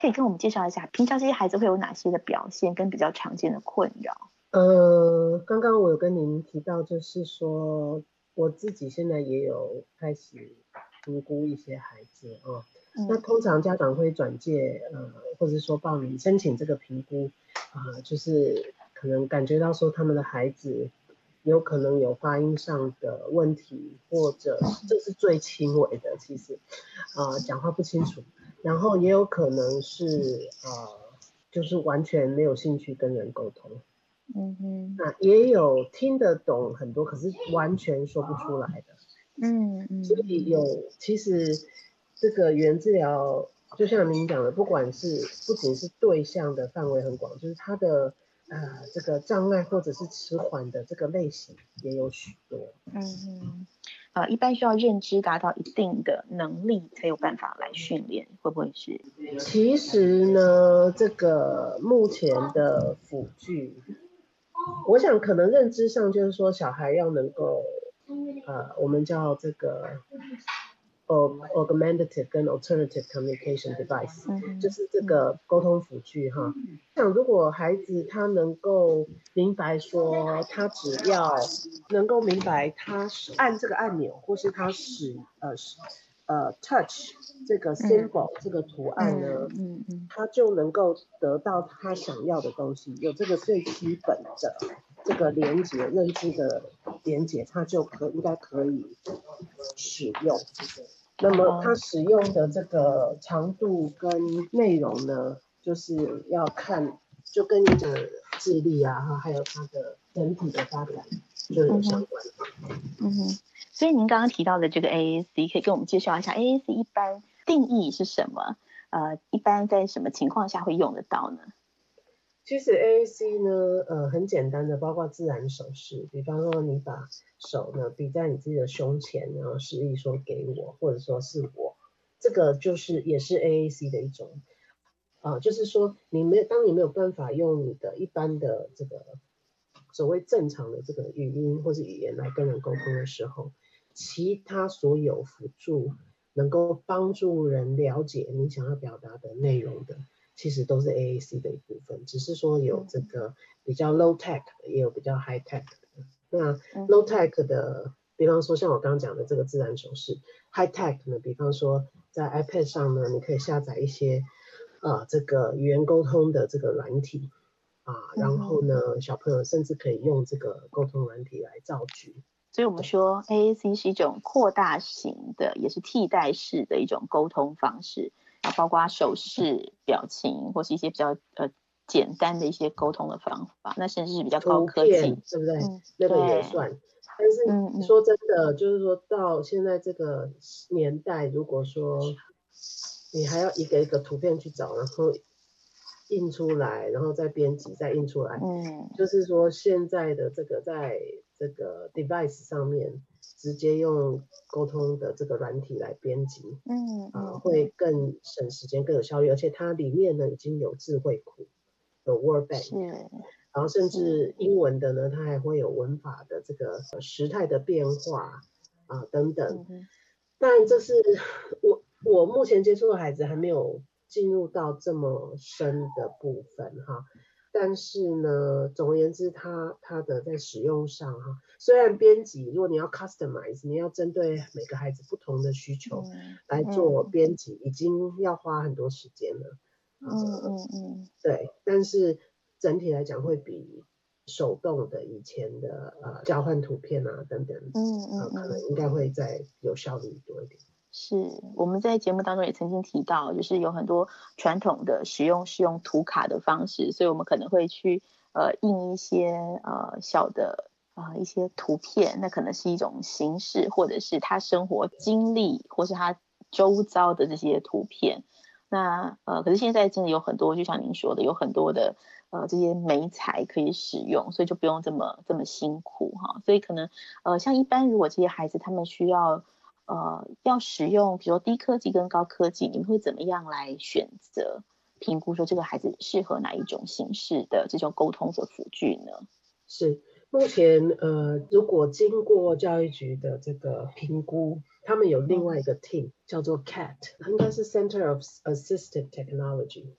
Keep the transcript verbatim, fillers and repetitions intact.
可以跟我们介绍一下，平常这些孩子会有哪些的表现跟比较常见的困扰？ 呃，刚刚我有跟您提到，就是说我自己现在也有开始评估一些孩子哦。嗯、那通常家长会转介呃，或者是说报名申请这个评估啊、呃，就是可能感觉到说他们的孩子有可能有发音上的问题，或者这是最轻微的，其实啊、呃、讲话不清楚，然后也有可能是呃就是完全没有兴趣跟人沟通。 嗯哼， 那也有听得懂很多，可是完全说不出来的。 嗯嗯， 所以有，其实这个语言治疗，就像您讲的，不管是不仅是对象的范围很广，就是它的呃这个障碍或者是迟缓的这个类型也有许多。 嗯嗯，呃，一般需要认知达到一定的能力才有办法来训练，会不会是？ 其实呢，这个目前的辅具，我想可能认知上就是说，小孩要能够，呃，我们叫这个 augmentative 跟 alternative communication device，、 嗯、 就是这个沟通辅具哈。像如果孩子他能够明白说，他只要能够明白他按这个按钮，或是他使呃呃 touch 这个 symbol、嗯、这个图案呢，嗯嗯，他就能够得到他想要的东西，有这个最基本的这个连接认知的连接，他就可应该可以使用。那么它使用的这个长度跟内容呢，就是要看，就跟你的智力啊，还有它的整体的发展就有相关。 嗯哼，所以您刚刚提到的这个 A A C， 可以跟我们介绍一下 A A C 一般定义是什么？呃，一般在什么情况下会用得到呢？ 其实 A A C 呢，呃，很简单的，包括自然手势，比方说你把手呢比在你自己的胸前，然后示意说给我，或者说是我，这个就是也是 A A C 的一种，啊、呃，就是说你没有，当你没有办法用你的一般的这个所谓正常的这个语音或是语言来跟人沟通的时候，其他所有辅助能够帮助人了解你想要表达的内容的。其实都是 A A C 的一部分，只是说有这个比较 low tech 的，也有比较 high tech 的。那 low tech 的，比方说像我刚刚讲的这个自然手势 ，high tech 呢，比方说在 iPad 上呢，你可以下载一些呃这个语言沟通的这个软体啊，然后呢，小朋友甚至可以用这个沟通软体来造句。 所以我们说 A A C 是一种扩大型的，也是替代式的一种沟通方式。啊，包括手势、表情，或是一些比较呃简单的一些沟通的方法，那甚至是比较高科技， 对不对？ 嗯， 那个也算。但是说真的，嗯、就是说到现在这个年代，如果说你还要一个一个图片去找，然后印出来，然后再编辑，再印出来，嗯，就是说现在的这个在这个 device 上面直接用沟通的这个软体来编辑，嗯啊、呃，会更省时间，更有效率，而且它里面呢已经有智慧库，有 Word Bank，然后甚至英文的呢，它还会有文法的这个时态的变化啊、呃、等等。嗯、但这是我我目前接触的孩子还没有进入到这么深的部分哈。但是呢，总而言之它，它的在使用上哈，虽然编辑，如果你要 customize， 你要针对每个孩子不同的需求来做编辑，嗯、已经要花很多时间了。嗯嗯嗯，对，但是整体来讲会比手动的以前的呃交换图片啊等等，嗯嗯、呃、可能应该会再有效率多一点。 是我们在节目当中也曾经提到，就是有很多传统的使用是用图卡的方式，所以我们可能会去呃印一些呃小的啊、呃、一些图片，那可能是一种形式，或者是他生活经历，或是他周遭的这些图片。那呃，可是现在真的有很多，就像您说的，有很多的呃这些媒材可以使用，所以就不用这么这么辛苦哈。所以可能呃像一般如果这些孩子他们需要呃要使用，比如说低科技跟高科技，你们会怎么样来选择评估说这个孩子适合哪一种形式的这种沟通的辅具呢？ 是目前呃，如果经过教育局的这个评估，他们有另外一个 team、嗯、叫做 C A T， 应该是 Center of Assistive Technology，